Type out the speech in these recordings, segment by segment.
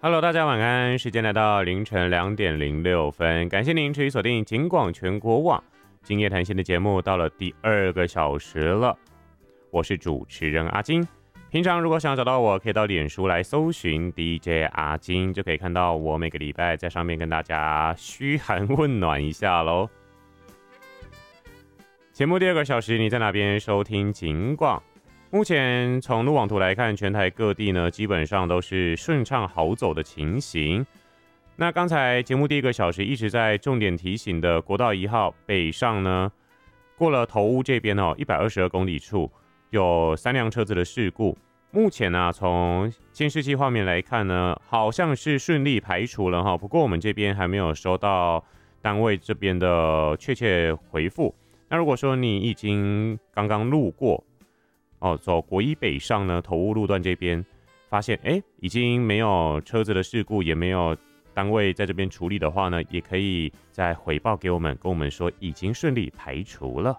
Hello，大家晚安。时间来到凌晨2点06分，感谢您持续锁定警广全国网今夜谈心的节目，到了第2个小时了。我是主持人阿金。平常如果想找到我，可以到脸书来搜寻 DJ 阿金，就可以看到我每个礼拜在上面跟大家嘘寒问暖一下喽。节目第2个小时，你在哪边收听警广？目前从路网图来看，全台各地呢基本上都是顺畅好走的情形。那刚才节目第1个小时一直在重点提醒的国道1号北上呢，过了头屋这边122公里处有3辆车子的事故。目前呢，从监视器画面来看呢，好像是顺利排除了哈。不过我们这边还没有收到单位这边的确切回复。那如果说你已经刚刚路过走国一北上呢，头屋路段这边发现已经没有车子的事故，也没有单位在这边处理的话呢，也可以再回报给我们，跟我们说已经顺利排除了。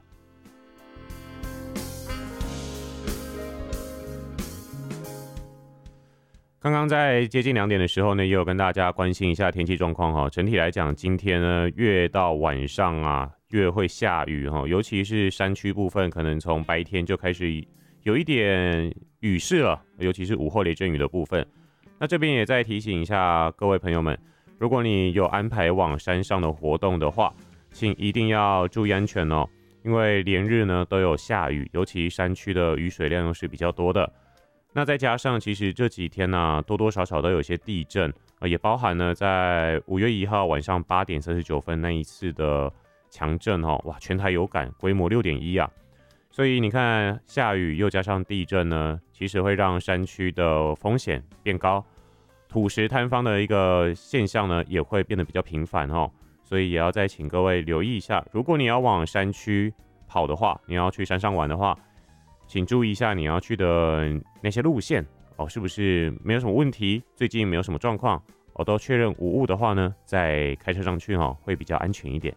刚刚在接近2点的时候呢，也有跟大家关心一下天气状况整体来讲，今天呢越到晚上啊越会下雨尤其是山区部分，可能从白天就开始有一点雨势了，尤其是午后雷阵雨的部分。那这边也再提醒一下各位朋友们，如果你有安排往山上的活动的话，请一定要注意安全因为连日呢都有下雨，尤其山区的雨水量又是比较多的。那再加上其实这几天呢多多少少都有一些地震也包含呢在5月1号晚上8点39分那一次的强震哇，全台有感，规模6.1啊。所以你看，下雨又加上地震呢，其实会让山区的风险变高，土石坍方的一个现象呢，也会变得比较频繁所以也要再请各位留意一下，如果你要往山区跑的话，你要去山上玩的话，请注意一下你要去的那些路线是不是没有什么问题，最近没有什么状况都确认无误的话呢，再开车上去会比较安全一点。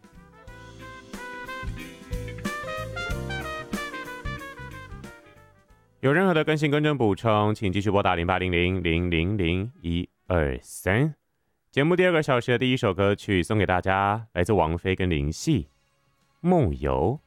有任何的更新、更正、补充，请继续拨打0800000123。节目第2个小时的第1首歌曲送给大家，来自王菲跟林夕，《梦游》。